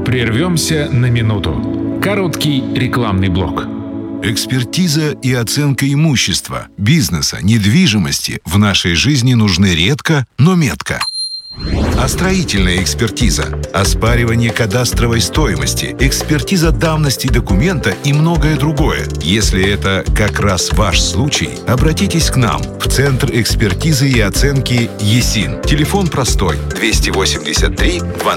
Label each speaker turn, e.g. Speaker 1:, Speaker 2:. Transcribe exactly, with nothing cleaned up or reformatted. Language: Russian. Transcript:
Speaker 1: Прервемся на минуту. Короткий рекламный блок.
Speaker 2: Экспертиза и оценка имущества, бизнеса, недвижимости в нашей жизни нужны редко, но метко. А строительная экспертиза, оспаривание кадастровой стоимости, экспертиза давности документа и многое другое. Если это как раз ваш случай, обратитесь к нам в Центр экспертизы и оценки ЕСИН. Телефон простой: двести восемьдесят три двенадцать